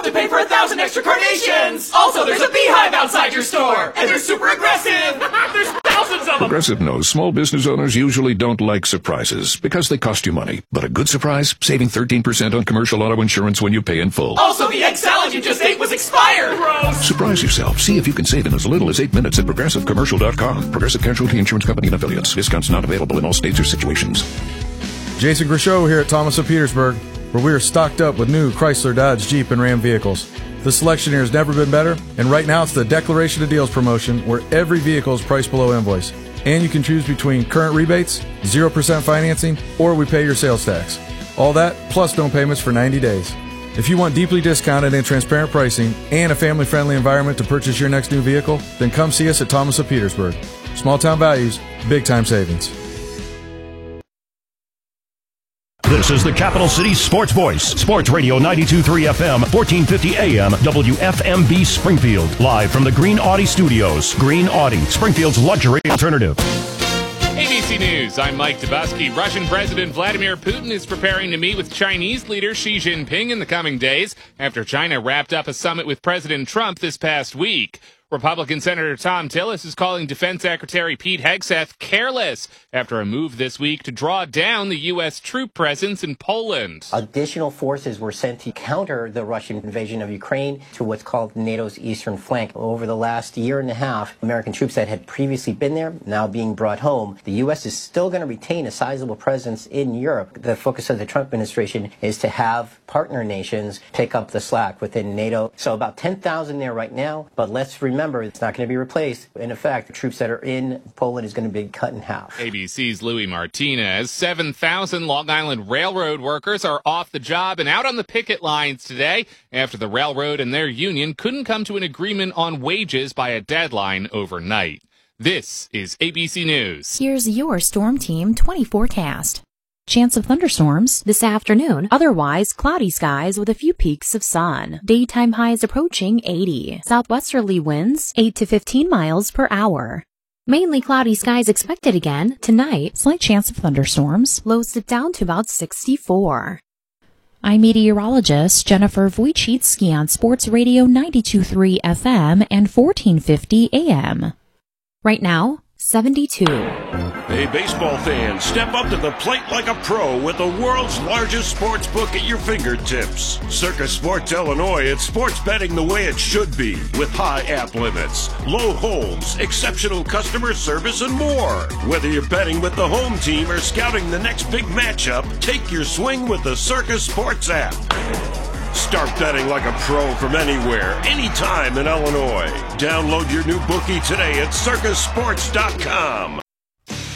have to pay for 1,000 extra carnations! Also, there's a beehive outside your store! And they're super aggressive! There's thousands of them! Progressive knows small business owners usually don't like surprises because they cost you money. But a good surprise? Saving 13% on commercial auto insurance when you pay in full. Also, the egg salad you just ate was expired! Gross! Surprise yourself. See if you can save in as little as 8 minutes at ProgressiveCommercial.com. Progressive Casualty Insurance Company and Affiliates. Discounts not available in all states or situations. Jason Grishow here at Thomas of Petersburg, where we are stocked up with new Chrysler, Dodge, Jeep, and Ram vehicles. The selection here has never been better, and right now it's the Declaration of Deals promotion where every vehicle is priced below invoice. And you can choose between current rebates, 0% financing, or we pay your sales tax. All that, plus no payments for 90 days. If you want deeply discounted and transparent pricing and a family-friendly environment to purchase your next new vehicle, then come see us at Thomas of Petersburg. Small town values, big time savings. This is the Capital City Sports Voice, Sports Radio 92.3 FM, 1450 AM, WFMB Springfield. Live from the Green Audi Studios. Green Audi, Springfield's luxury alternative. ABC News, I'm Mike Dubusky. Russian President Vladimir Putin is preparing to meet with Chinese leader Xi Jinping in the coming days after China wrapped up a summit with President Trump this past week. Republican Senator Tom Tillis is calling Defense Secretary Pete Hegseth careless after a move this week to draw down the U.S. troop presence in Poland. Additional forces were sent to counter the Russian invasion of Ukraine to what's called NATO's eastern flank. Over the last year and a half, American troops that had previously been there now being brought home. The U.S. is still going to retain a sizable presence in Europe. The focus of the Trump administration is to have partner nations pick up the slack within NATO. So about 10,000 there right now, but let's remember it's not going to be replaced. In effect, the troops that are in Poland is going to be cut in half. ABC's Louis Martinez. 7,000 Long Island Railroad workers are off the job and out on the picket lines today after the railroad and their union couldn't come to an agreement on wages by a deadline overnight. This is ABC News. Here's your Storm Team 20 forecast. Chance of thunderstorms this afternoon. Otherwise, cloudy skies with a few peaks of sun. Daytime highs approaching 80. Southwesterly winds 8 to 15 miles per hour. Mainly cloudy skies expected again tonight. Slight chance of thunderstorms. Lows dip down to about 64. I'm meteorologist Jennifer Wojcicki on Sports Radio 92.3 FM and 1450 AM. Right now, 72. Hey, baseball fans, step up to the plate like a pro with the world's largest sports book at your fingertips. Circa Sports Illinois, it's sports betting the way it should be, with high app limits, low holds, exceptional customer service, and more. Whether you're betting with the home team or scouting the next big matchup, take your swing with the Circa Sports app. Start betting like a pro from anywhere, anytime in Illinois. Download your new bookie today at circasports.com.